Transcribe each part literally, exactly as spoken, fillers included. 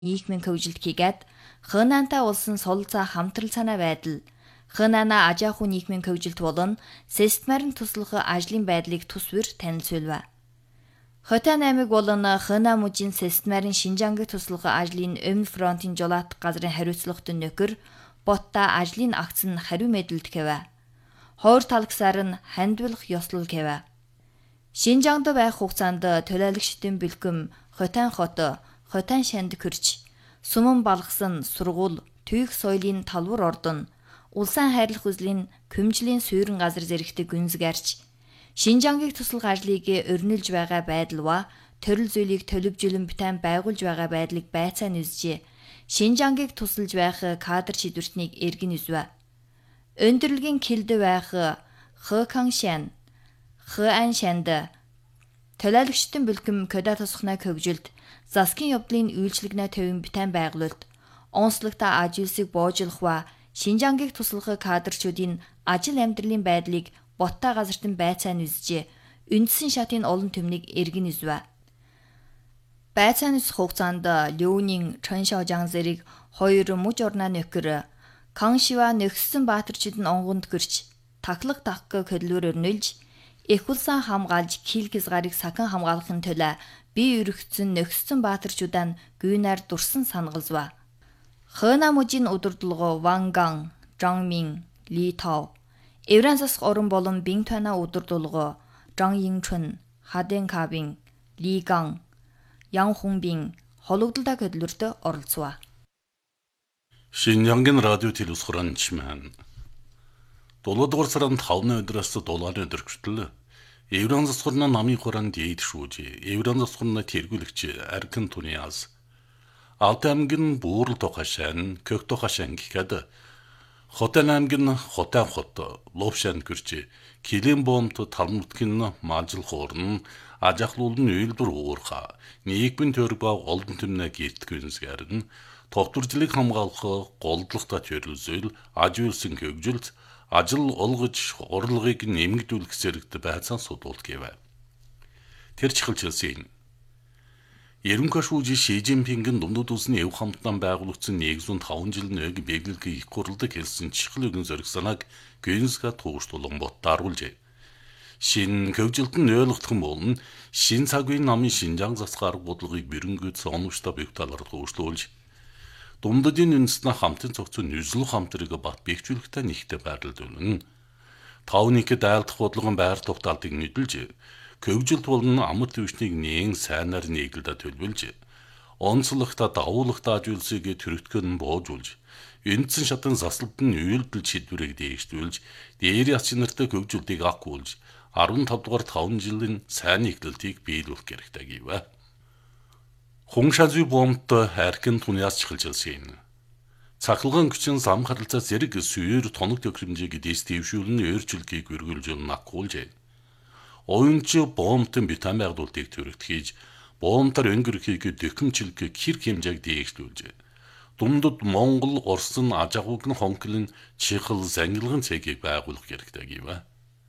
нийгмийн хөгжилд хийгээд Хэнантай улсын сул цаа хамтрал санаа байдал Хэнана ажааху нийгмийн хөгжилд болон системарын туслах ажлын байдлыг тусвэр танилцуулв. Хотан аймаг болон Хэнан мужийн системарын Шинжангийг туслах ажлын өмнө фронтын жолоот газрын хариуцлагатай нөхөр Ботта ажлын акц нь хариу мэдэлд гэв. Хойр талагсаар нь хандвалах ёслол гэв. Шинжаангад байх хугацаанд төлөөлөгчдийн бэлгэм Хотан хот, Хотан шанд хөрч, суман балгасан сургууль, түйх соёлын талбар ордон, улсын хайрлах үзлийн көмжлийн суурин газар зэрэгтэй гүнзгээрч Шинжаангийг туслах ажлыг өрнүүлж байгаа байдал ба төрөл зүйлийг төлөвжүүлэн битэн байгуулж байгаа байдлыг байцаан үзжээ. Шинжаангийг тусалж байх кадр шийдвэртнийг эргэн үзвэ. Өндөрлөгийн килд байх Хэканшан, Хэаншанд төлөөлөгчдийн бэлгэм кода тусахнаа хөгжилд засгийн явдлын үйлчлэгнээ төвийн битэн байгуулалт онцлогтой ажилсыг боожлох ба Шинжаангийг туслах кадрчүүдийн ажил амьдралын байдлыг Ботта газартын байцаан үзжээ. Үндсэн шатын олон төмнийг эргэн үзвэ. Байцаан үзэх хугацаанд Лёунин Чаншаожан зэрэг хоёр муж орноо нөхөр Каншива нөхсөн баатарчид нь онгонд гэрч таглах тахг хөдлөөр өрнүүлж их улсаа хамгаалж килгиз гарыг сахан хамгаалахын төлөө бие өргөцсөн нөхсөн баатарчудаа гүйнаар дурсан сангалзва. Хэнан мужийн удирдлагын Ванган, Жангмин, Ли Тав, Евран засах орон болон Бин Туана удирдлагын Жан Йинчун, Хаден Кабин, Ли Ган, Ян Хунбин хологдолтой хөдлөлтөд оролцов. Шинжаангийн радио телевизхоранчман долоодугаар сарын тавны өдрөөс долоодын өдөрчтөл Евран засахны намын хорон дээд шүүж Евран засахны тэргүүлэгч Аркин Туниас Алтамгийн буурал тохашан кök тохашан гэхэд Хотан аймгийн Хотан хот Ловшан гэрч Килэн бомт талмутгын маажил хуурн ажахлуулн үйлдвэр уурха нийгмийн төр ба олон төмнө гэртгэнсгэр нь тогтворжлыг хамгаалах голдлогтой төрөлзөл аж үйлсэн хөгжилд ажил олгож урлагийг нэмэгдүүлэх зэрэгт байцаан судуулт гэв. Тэр чихэлчилсэн. Ерөнхий шүүж Ши Жинпингийн дундад улсын эв хамтдан байгуулагдсан нэгдүгээр таван жил нэг бэглэлгийн их хурлыг хэлсэн чихэл өгөн зориг санааг Гүнзга тугштулан боттааруулжээ. Шин хөгжилтөнд ойлгох болон шин цагийн намын Шинжаан засах арга бодлогыг бэрэнгэд соновчтой бэх талаар тугшлуулж дундадын үндэснэ хамтын цогцон нүзлэх хамтрыг бат бэхжүүлэхтэй нэгтэй байрлуулна. Тавнык дайлдах бодлогын байр тогтоолтыг нийтэлж хөгжилт болон амт төвчнийг нээн сайнаар нийгэлдэ төлөвлөж онцлогтой давуулагтай ажуулсыг төрөгдгөн боожулж үндсэн шатан заслалт нь үйлдэл шийдвэрийг дээгшүүлж дээр яц нартай хөгжилтийг агуулж арван тав дугаар таван жилийн сайн нийтлэлтийг биелүүлэх хэрэгтэй гэв. Хуншазүй бомт Аркин Туниас чихэлжилсэн. Цахилгаан хүчин зам харилцаа зэрэг сүйр тоног төхөөрөмжийг дэс дэвшүүлэн өөрчлөлтийг өргөлжүүлэн агуулжээ. Оюунч бомтын битэн байгуулалтыг төрөгдөхийж бомтар өнгөрөхийг дөкөмчлөг хэрэг хэмжээг дээгшүүлжээ. Дундад Монгол, Орсын, Ажахугн, Хонколын чихэл зангилгын цэгийг байгуулах хэрэгтэй гэв.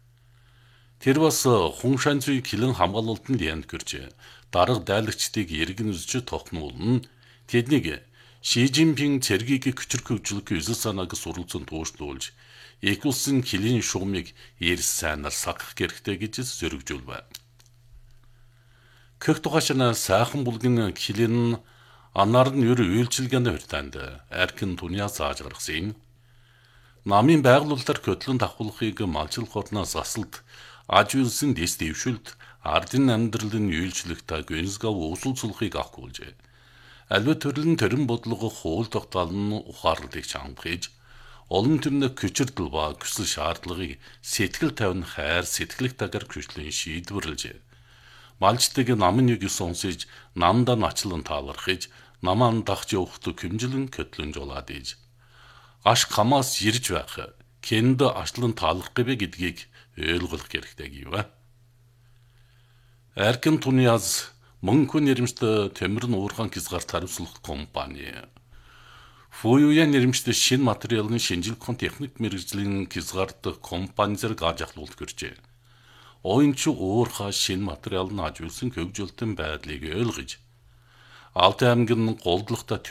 Тэр бас Хуншанзүй Килэн хамгаалалтанд янд гэрч дарга дайлагчдыг эргэн үзэж тохнуулна. Тэднийг Ши Жинпин цэргийг хүчрэх хөгжлөх эсэл санааг суралцсан туушдуулж их улсын Килийн шугамыг эрс сайнаар сагах хэрэгтэй гэж зоригжуулв. Кök тухашна сайхан булгын Килэн анаар нь ер үйлчилгээнд хүртэнд Аркин Туниас зааж гаргасан. Намын байгуулалтаар хөтлөн давхуулахыг малчлах орноос асалд аж үйлсэн дэс дэвшүүлт ардын амьдралын үйлчлэгтэй Гүнзга уусул цулхыг агуулжээ. Альва төрлийн төрийн бодлого хууль тогтоолн ухаарлыг чамдгийж олон төрний хүчирдэл ба хүсэл шаардлагыг сэтгэл тавин хайр сэтгэлэг тагаар хүчлэн шийдвэрлэж малчдаг намын нэг сонсож намдаа начлан таалархиж намаан дахж явахт хэмжлэн көтлөн жолоод иж аш хамаас ирж байх кэнд ашлан таалах гэвэ гэдгийг ойлгох хэрэгтэй гэв. Аркин Туниас Мөнхөн нэрмжтэй Тэмрэн уурхаан хязгаар хариуцлах компани. Фуюя нэрмжтэй шинэ материалын шинжилгээ техник мэргэжлийн хязгаарт компани зэрэг ажиглуулт гэрчээ. Оюунч уурхаа шинэ материал нь ажигласан хөгжилтийн байдлыг ойлгож Алтай аймгийн голдлогтой